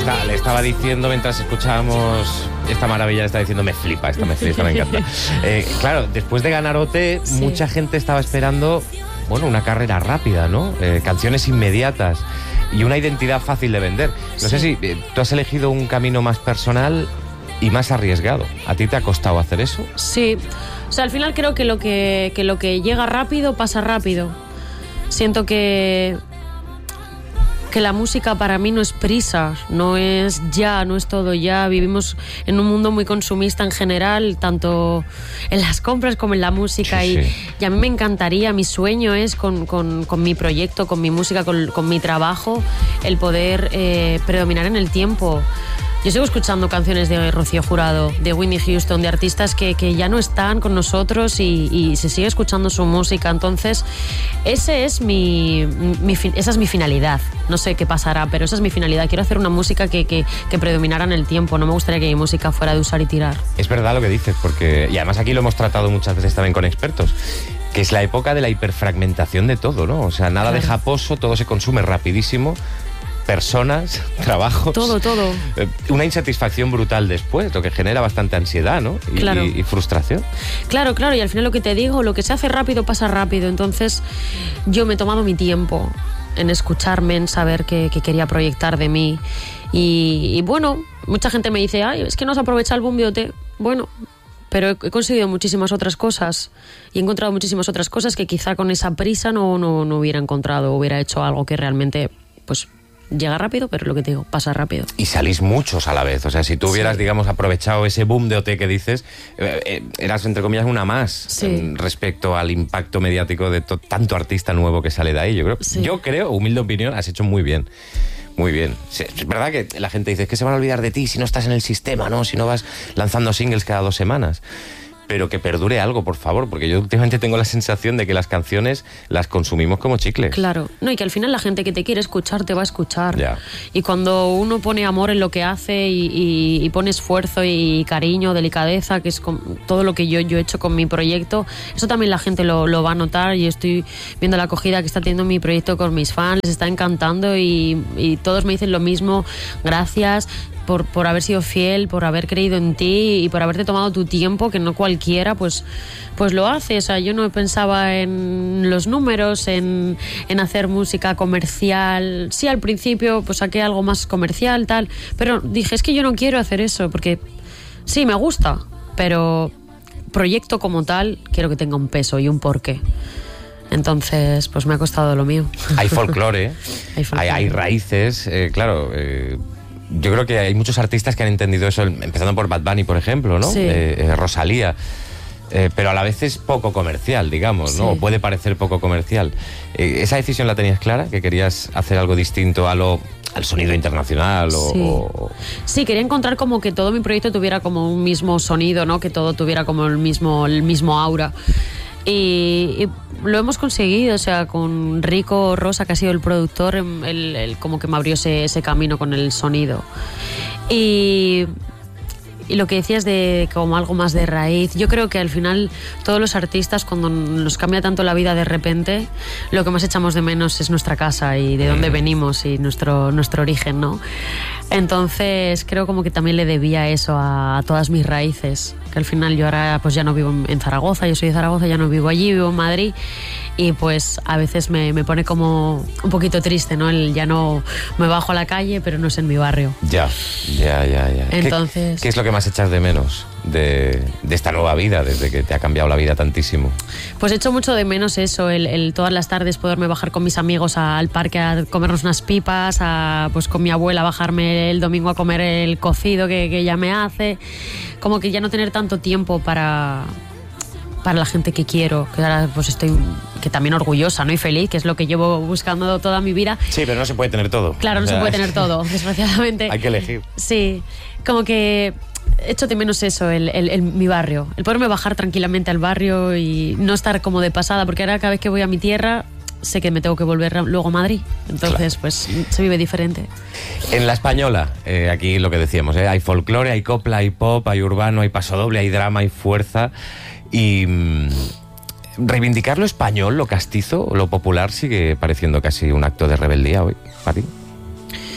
le estaba diciendo mientras escuchábamos esta maravilla, le estaba diciendo, me flipa, esta me encanta. Claro, después de ganar OT, mucha gente estaba esperando, bueno, una carrera rápida, ¿no? Canciones inmediatas y una identidad fácil de vender. No sé si tú has elegido un camino más personal y más arriesgado. ¿A ti te ha costado hacer eso? Sí. O sea, al final creo que lo que llega rápido pasa rápido. Siento que la música para mí no es prisa, no es ya, no es todo ya. Vivimos en un mundo muy consumista en general, tanto en las compras como en la música. Sí. Y a mí me encantaría, mi sueño es con mi proyecto, con mi música, con mi trabajo, el poder predominar en el tiempo. Yo sigo escuchando canciones de Rocío Jurado, de Whitney Houston, de artistas que ya no están con nosotros y se sigue escuchando su música. Entonces, esa es mi finalidad. No sé qué pasará, pero esa es mi finalidad. Quiero hacer una música que predominara en el tiempo. No me gustaría que mi música fuera de usar y tirar. Es verdad lo que dices, porque y además aquí lo hemos tratado muchas veces también con expertos, que es la época de la hiperfragmentación de todo, ¿no? O sea, nada deja pozo, todo se consume rapidísimo. Personas, trabajo. Todo. Una insatisfacción brutal después, lo que genera bastante ansiedad, ¿no? Y frustración. Claro, y al final lo que te digo, lo que se hace rápido pasa rápido. Entonces, yo me he tomado mi tiempo en escucharme, en saber qué quería proyectar de mí. Y bueno, mucha gente me dice, ay, es que no has aprovechado el boom de OT. Bueno, pero he conseguido muchísimas otras cosas y he encontrado muchísimas otras cosas que quizá con esa prisa no hubiera encontrado, hubiera hecho algo que realmente, pues, llega rápido, pero lo que te digo, pasa rápido. Y salís muchos a la vez. O sea, si tú hubieras, digamos, aprovechado ese boom de OT que dices, eras, entre comillas, una más respecto al impacto mediático de tanto artista nuevo que sale de ahí. Yo creo, humilde opinión, has hecho muy bien. Muy bien. Es verdad que la gente dice, es que se van a olvidar de ti si no estás en el sistema, ¿no? Si no vas lanzando singles cada 2 semanas. Pero que perdure algo, por favor, porque yo últimamente tengo la sensación de que las canciones las consumimos como chicles. Claro, no, y que al final la gente que te quiere escuchar te va a escuchar. Ya. Y cuando uno pone amor en lo que hace y pone esfuerzo y cariño, delicadeza, que es todo lo que yo he hecho con mi proyecto, eso también la gente lo va a notar. Y estoy viendo la acogida que está teniendo mi proyecto con mis fans, les está encantando y todos me dicen lo mismo, gracias por haber sido fiel, por haber creído en ti y por haberte tomado tu tiempo, que no cualquiera pues lo hace. O sea, yo no pensaba en los números, en hacer música comercial. Sí, al principio pues saqué algo más comercial, tal, pero dije, es que yo no quiero hacer eso, porque sí, me gusta, pero proyecto como tal quiero que tenga un peso y un porqué. Entonces, pues me ha costado lo mío. Hay folclore, hay raíces, claro. Yo creo que hay muchos artistas que han entendido eso, empezando por Bad Bunny, por ejemplo, ¿no? Sí. Rosalía. Pero a la vez es poco comercial, digamos, ¿no? O puede parecer poco comercial. ¿Esa decisión la tenías clara? ¿Que querías hacer algo distinto al sonido internacional? Sí, quería encontrar como que todo mi proyecto tuviera como un mismo sonido, ¿no? Que todo tuviera como el mismo aura. Y lo hemos conseguido, o sea, con Rico Rosa, que ha sido el productor, él como que me abrió ese camino con el sonido. Y lo que decías de como algo más de raíz, yo creo que al final todos los artistas, cuando nos cambia tanto la vida de repente, lo que más echamos de menos es nuestra casa y de dónde venimos y nuestro origen, ¿no? Entonces creo como que también le debía eso a todas mis raíces, que al final yo ahora pues ya no vivo en Zaragoza, yo soy de Zaragoza, ya no vivo allí, vivo en Madrid, y pues a veces me pone como un poquito triste, ¿no? Ya no me bajo a la calle, pero no es en mi barrio. Ya. Entonces, ¿Qué es lo que más echas de menos de esta nueva vida, desde que te ha cambiado la vida tantísimo? Pues echo mucho de menos eso, el todas las tardes poderme bajar con mis amigos al parque a comernos unas pipas, pues con mi abuela bajarme el domingo a comer el cocido que ella me hace, como que ya no tener tanto tiempo para la gente que quiero, que ahora pues estoy que también orgullosa, ¿no? Y feliz, que es lo que llevo buscando toda mi vida. Sí, pero no se puede tener todo. Claro, no se puede tener todo, desgraciadamente. Hay que elegir. Sí, como que echo de menos eso, mi barrio, el poderme bajar tranquilamente al barrio y no estar como de pasada, porque ahora cada vez que voy a mi tierra sé que me tengo que volver luego a Madrid, entonces pues se vive diferente. En La Española, aquí lo que decíamos, hay folclore, hay copla, hay pop, hay urbano, hay pasodoble, hay drama, hay fuerza. Y reivindicar lo español, lo castizo, lo popular, sigue pareciendo casi un acto de rebeldía hoy, para ti.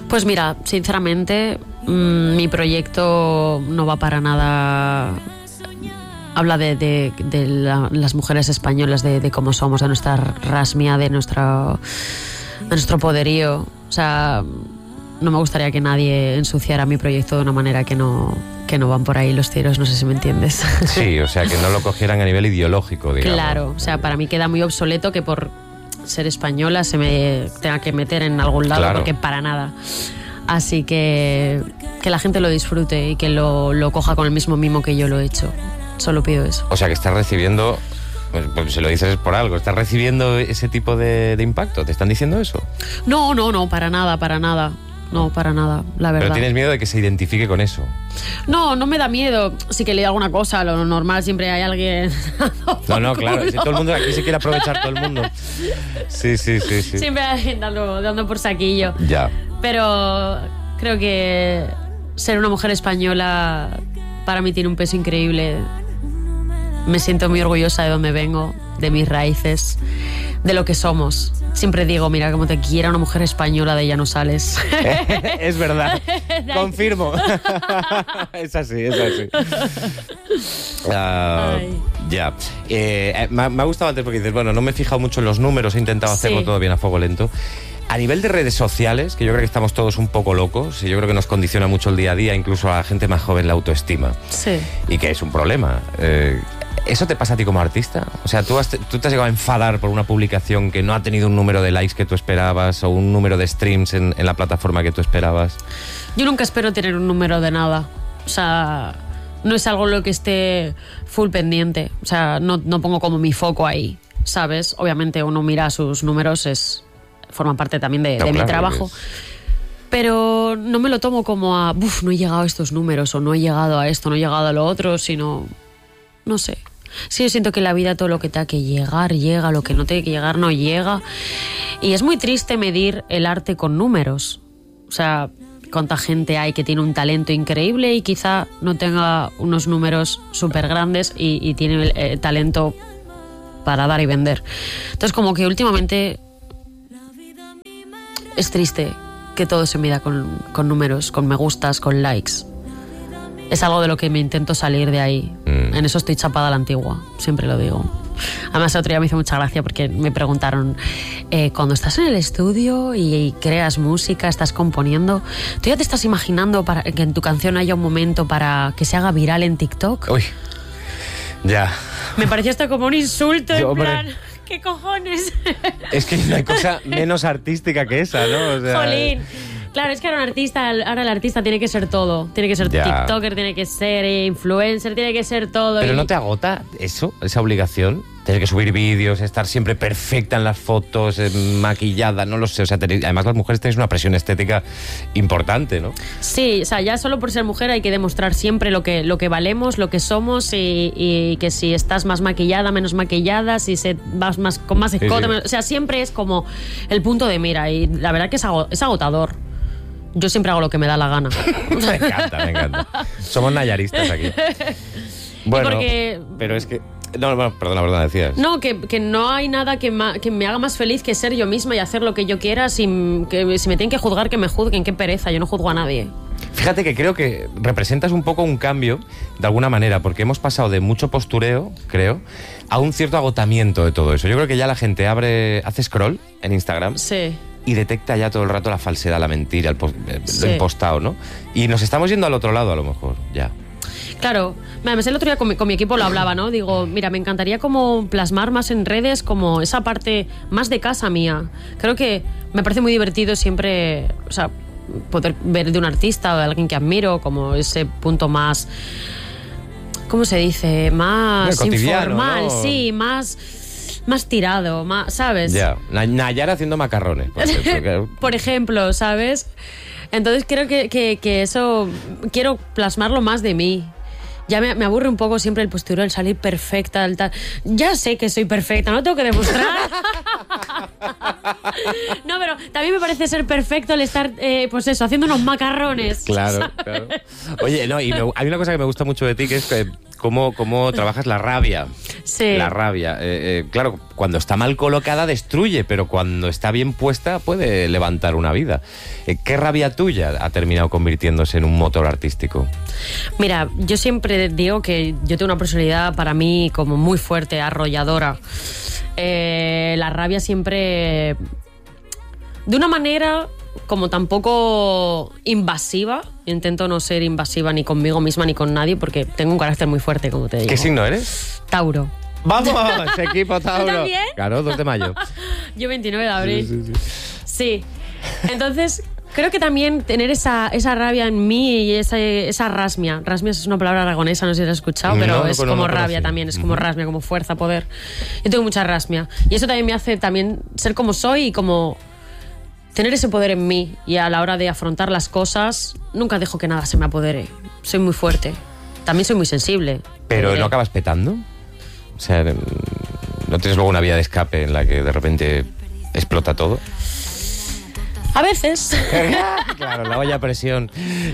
Pues mira, sinceramente, mi proyecto no va para nada... Habla de las mujeres españolas, de cómo somos, de nuestra rasmia, de nuestro poderío. O sea, no me gustaría que nadie ensuciara mi proyecto de una manera que no van por ahí los tiros, no sé si me entiendes. Sí, o sea, que no lo cogieran a nivel ideológico, digamos. Claro, o sea, para mí queda muy obsoleto que por ser española se me tenga que meter en algún lado, claro. Porque para nada. Así que la gente lo disfrute y que lo coja con el mismo mimo que yo lo he hecho. Solo pido eso. O sea, que estás recibiendo, pues si lo dices es por algo, ¿estás recibiendo ese tipo de impacto? ¿Te están diciendo eso? No, para nada. No, para nada, la verdad. ¿Pero tienes miedo de que se identifique con eso? No me da miedo. Sí que le digo alguna cosa, lo normal, siempre hay alguien... No, claro, si todo el mundo aquí se quiere aprovechar, todo el mundo. Sí. Siempre hay alguien dando por saquillo. Ya. Pero creo que ser una mujer española para mí tiene un peso increíble. Me siento muy orgullosa de dónde vengo, de mis raíces, de lo que somos. Siempre digo, mira, como te quiera una mujer española, de ella no sales. Es verdad, confirmo. Es así. Ya. Me ha gustado antes porque dices, bueno, no me he fijado mucho en los números, he intentado hacerlo todo bien a fuego lento. A nivel de redes sociales, que yo creo que estamos todos un poco locos, y yo creo que nos condiciona mucho el día a día, incluso a la gente más joven, la autoestima. Sí. Y que es un problema. ¿Eso te pasa a ti como artista? O sea, ¿tú te has llegado a enfadar por una publicación que no ha tenido un número de likes que tú esperabas o un número de streams en la plataforma que tú esperabas? Yo nunca espero tener un número de nada. O sea, no es algo en lo que esté full pendiente. O sea, no pongo como mi foco ahí, ¿sabes? Obviamente uno mira sus números, forma parte también de mi trabajo. Pero no me lo tomo como a, no he llegado a estos números, o no he llegado a esto, no he llegado a lo otro, sino, no sé. Sí, yo siento que en la vida todo lo que tenga que llegar, llega, lo que no tiene que llegar, no llega. Y es muy triste medir el arte con números. O sea, cuánta gente hay que tiene un talento increíble y quizá no tenga unos números súper grandes y tiene el talento para dar y vender. Entonces, como que últimamente es triste que todo se mida con números, con me gustas, con likes. Es algo de lo que me intento salir de ahí. En eso estoy chapada a la antigua, siempre lo digo. Además, el otro día me hizo mucha gracia porque me preguntaron, cuando estás en el estudio y creas música, estás componiendo, ¿tú ya te estás imaginando para que en tu canción haya un momento para que se haga viral en TikTok? Uy, ya. Me pareció esto como un insulto, en plan... ¿Qué cojones? Es que no hay cosa menos artística que esa, ¿no? O sea... Jolín. Claro, es que ahora el artista tiene que ser todo. Tiene que ser TikToker, tiene que ser influencer, tiene que ser todo. ¿Pero no te agota eso, esa obligación? Tener que subir vídeos, estar siempre perfecta en las fotos, maquillada, no lo sé. O sea, además las mujeres tenéis una presión estética importante, ¿no? Sí, o sea, ya solo por ser mujer hay que demostrar siempre lo que valemos, lo que somos y que si estás más maquillada, menos maquillada, si vas más con más escote, sí. O sea, siempre es como el punto de mira y la verdad que es agotador. Yo siempre hago lo que me da la gana. Me encanta. Somos nayaristas aquí. Bueno, pero es que... No, perdona, decías. No, que no hay nada que me haga más feliz que ser yo misma y hacer lo que yo quiera sin que si me tienen que juzgar, que me juzguen, qué pereza, yo no juzgo a nadie. Fíjate que creo que representas un poco un cambio, de alguna manera, porque hemos pasado de mucho postureo, creo, a un cierto agotamiento de todo eso. Yo creo que ya la gente hace scroll en Instagram. Sí. Y detecta ya todo el rato la falsedad, la mentira, lo impostado, ¿no? Y nos estamos yendo al otro lado, a lo mejor, ya. Claro, además el otro día con mi equipo lo hablaba, ¿no? Digo, mira, me encantaría como plasmar más en redes como esa parte más de casa mía. Creo que me parece muy divertido siempre, o sea, poder ver de un artista o de alguien que admiro como ese punto más, ¿cómo se dice? Más informal, ¿no? Sí, más tirado, más, ¿sabes? Ya, Nayara haciendo macarrones, por ejemplo, ¿sabes? Entonces creo que eso quiero plasmarlo más de mí. Ya me aburre un poco siempre el postureo, el salir perfecta, el tal. Ya sé que soy perfecta, no tengo que demostrar. No, pero también me parece ser perfecto el estar, pues eso, haciendo unos macarrones. Claro. Oye, no, y hay una cosa que me gusta mucho de ti, que es cómo trabajas la rabia. Sí. La rabia. Claro, cuando está mal colocada destruye, pero cuando está bien puesta puede levantar una vida. ¿Qué rabia tuya ha terminado convirtiéndose en un motor artístico? Mira, yo siempre digo que yo tengo una personalidad para mí como muy fuerte, arrolladora. La rabia siempre... De una manera como tampoco invasiva. Intento no ser invasiva ni conmigo misma ni con nadie porque tengo un carácter muy fuerte, como te digo. ¿Qué signo eres? Tauro. ¡Vamos! Equipo Tauro. ¿Tú también? Claro, 2 de mayo. Yo 29 de abril. Sí. Sí. Entonces, creo que también tener esa rabia en mí y esa rasmia. Rasmia es una palabra aragonesa, no sé si la has escuchado, pero es como rabia también, es como rasmia, como fuerza, poder. Yo tengo mucha rasmia. Y eso también me hace también ser como soy y como tener ese poder en mí. Y a la hora de afrontar las cosas, nunca dejo que nada se me apodere. Soy muy fuerte. También soy muy sensible. ¿Pero no acabas petando? O sea, ¿no tienes luego una vía de escape en la que de repente explota todo? A veces. Claro, la olla a presión.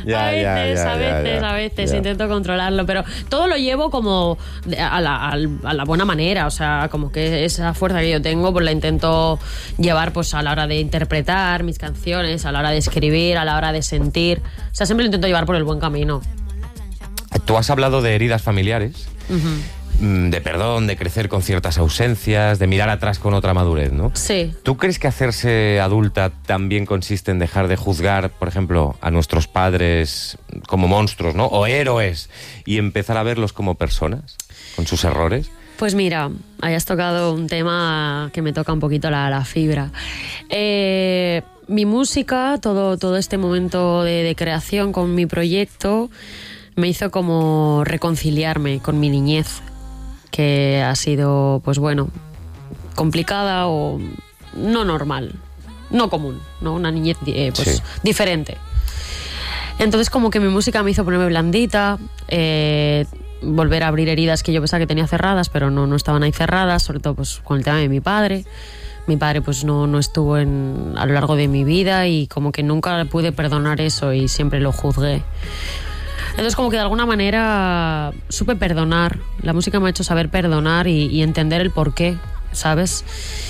A veces intento controlarlo, pero todo lo llevo como a la buena manera, o sea, como que esa fuerza que yo tengo pues la intento llevar pues a la hora de interpretar mis canciones, a la hora de escribir, a la hora de sentir, o sea, siempre lo intento llevar por el buen camino. Tú has hablado de heridas familiares. De perdón, de crecer con ciertas ausencias, de mirar atrás con otra madurez, ¿no? Sí. ¿Tú crees que hacerse adulta también consiste en dejar de juzgar, por ejemplo, a nuestros padres como monstruos, ¿no? O héroes, y empezar a verlos como personas, con sus errores? Pues mira, hayas tocado un tema que me toca un poquito la fibra. Mi música, todo este momento de creación con mi proyecto, me hizo como reconciliarme con mi niñez, que ha sido, pues bueno, complicada o no normal, no común, ¿no? Una niñez diferente. Entonces como que mi música me hizo ponerme blandita, volver a abrir heridas que yo pensaba que tenía cerradas, pero no estaban ahí cerradas, sobre todo pues con el tema de mi padre. Mi padre pues no estuvo a lo largo de mi vida y como que nunca pude perdonar eso y siempre lo juzgué. Entonces como que de alguna manera supe perdonar. La música me ha hecho saber perdonar y entender el porqué, ¿sabes?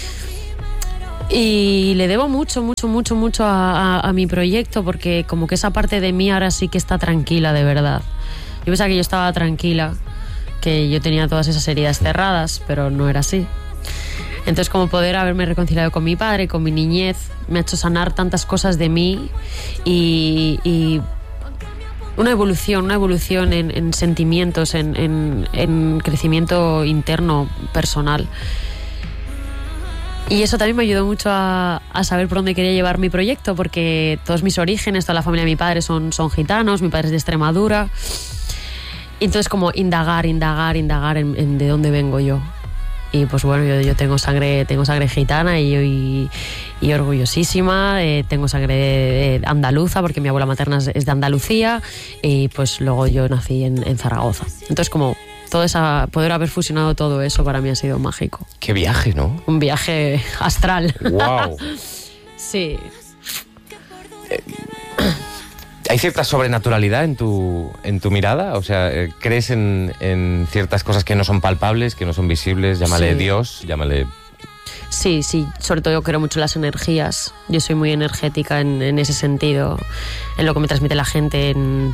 Y le debo mucho a mi proyecto porque como que esa parte de mí ahora sí que está tranquila de verdad. Yo pensaba que yo estaba tranquila, que yo tenía todas esas heridas cerradas, pero no era así. Entonces como poder haberme reconciliado con mi padre, con mi niñez, me ha hecho sanar tantas cosas de mí y una evolución en sentimientos, en crecimiento interno, personal. Y eso también me ayudó mucho a saber por dónde quería llevar mi proyecto, porque todos mis orígenes, toda la familia de mi padre son gitanos, mi padre es de Extremadura. Y entonces como indagar en de dónde vengo yo. Y pues bueno, yo tengo sangre gitana y orgullosísima, tengo sangre andaluza porque mi abuela materna es de Andalucía y pues luego yo nací en Zaragoza. Entonces como poder haber fusionado todo eso para mí ha sido mágico. Qué viaje, ¿no? Un viaje astral. ¡Wow! Sí. ¿Hay cierta sobrenaturalidad en tu mirada? O sea, ¿crees en ciertas cosas que no son palpables, que no son visibles? Llámale Dios, llámale... Sí, sobre todo yo creo mucho en las energías. Yo soy muy energética en ese sentido, en lo que me transmite la gente,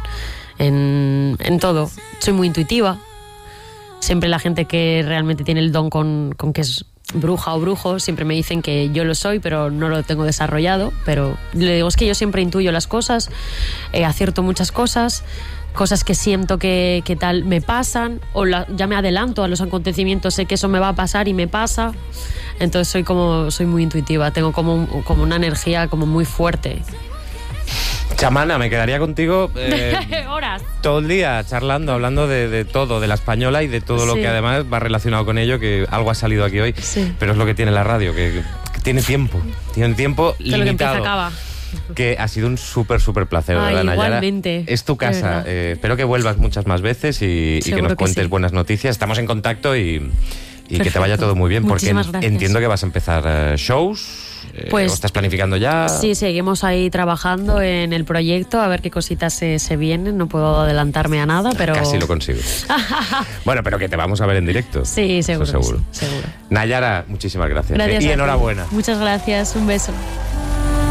en todo. Soy muy intuitiva. Siempre la gente que realmente tiene el don con que es bruja o brujo, siempre me dicen que yo lo soy, pero no lo tengo desarrollado. Pero le digo, es que yo siempre intuyo las cosas, acierto muchas cosas que siento que tal me pasan, o ya me adelanto a los acontecimientos, sé que eso me va a pasar y me pasa. Entonces soy muy intuitiva, tengo como una energía como muy fuerte. Chamana, me quedaría contigo horas. Todo el día charlando, hablando de todo, de la española y de todo lo que además va relacionado con ello, que algo ha salido aquí hoy, pero es lo que tiene la radio, que tiene tiempo limitado. Lo que empieza acaba. Que ha sido un súper placer, ¿verdad, Nayara? Igualmente. Es tu casa, espero que vuelvas muchas más veces y que nos cuentes buenas noticias. Estamos en contacto y que te vaya todo muy bien, porque entiendo que vas a empezar shows. Pues ¿o estás planificando ya? Sí, seguimos ahí trabajando en el proyecto, a ver qué cositas se vienen. No puedo adelantarme a nada, pero... Casi lo consigo. Bueno, pero que te vamos a ver en directo. Sí, seguro. Eso seguro. Sí, seguro. Nayara, muchísimas gracias. Gracias Y enhorabuena. Muchas gracias, un beso.